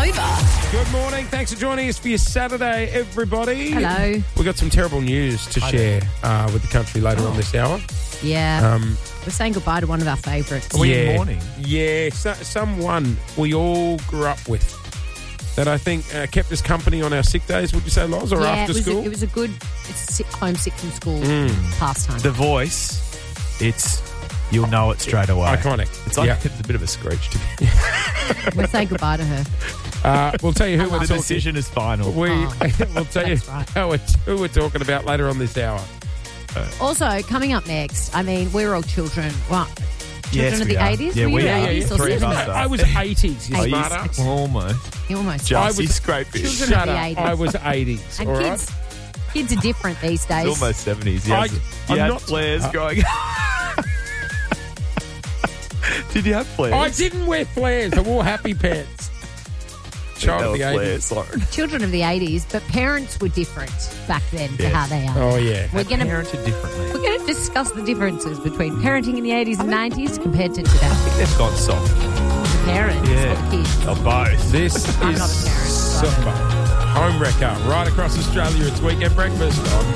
over. Good morning. Thanks for joining us for your Saturday, everybody. Hello. We've got some terrible news to share with the country later on this hour. Yeah. We're saying goodbye to one of our favourites. Are we in mourning? Yeah, someone we all grew up with that I think kept us company on our sick days, would you say, Loz, or after school? It was a good homesick from school pastime. The voice, you'll know it straight away. Iconic. It's like it's a bit of a screech to me. We're saying goodbye to her. We'll tell you who we're The talking. decision is final. We'll tell you right. who we're talking about later on this hour. Also, coming up next, I mean, we're all children. Well, children of the we are. 80s? Yeah, Were we you are. 80s or Three of 70s? us are. I was 80s, you Are you smart ass. Almost. You almost. Just was- scrape it. Children Shut of the up. 80s. I was 80s, And all right? kids are different these days. It's almost 70s. I'm You had not- flares growing up. Did you have flares? I didn't wear flares. I wore happy pants. Child of the 80s. Lauren. Children of the 80s, but parents were different back then to Yes. how they are. Oh, yeah. We're going to Parented differently. We're going to discuss the differences between parenting in the 80s and 90s compared to today. They've gone soft. The parents or the kids. Or both. This I'm is not a parent, so I don't Super Home Wrecker right across Australia. It's Weekend Breakfast on